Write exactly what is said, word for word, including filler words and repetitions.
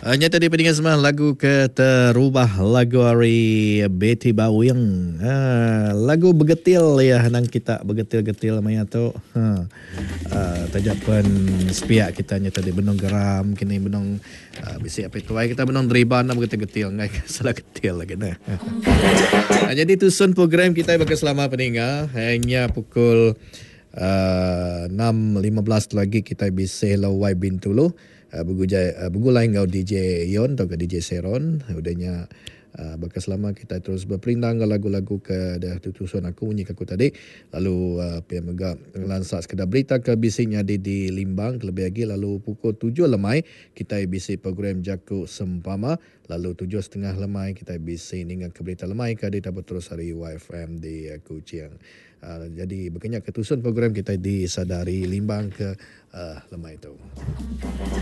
Hanya tadi pendengar semua lagu ke terubah lagu hari Betty Bawing. Ha, lagu bergetil ya nang kita bergetil-getil maya tu. Ha. Uh, tajak pun sepiak kita nya tadi benong geram kini benong uh, bisi apa tu ai kita benong deriban nak bergetil-getil ngai salah getil lagi nah. Ha, jadi tu sun program kita bagi selama pendengar hanya pukul uh, enam lima belas lagi kita bisa lawai bintulu. Uh, begujai uh, begulai ngau D J Yon atau ke D J Seron udahnya uh, bakal selama kita terus berperindang ke lagu-lagu ke dah tutusan aku bunyi aku tadi lalu uh, pia mega lansak sekedar berita ke bisingnya di di Limbang lebih lagi lalu pukul tujuh lemai kita bisi program Jaku Sempama lalu tujuh setengah lemai kita bisi dengan ke berita lemai ke di dapat terus hari Y F M di uh, Kuching. Uh, jadi berkenyak ketusun program kita disadari Limbang ke uh, lemai itu.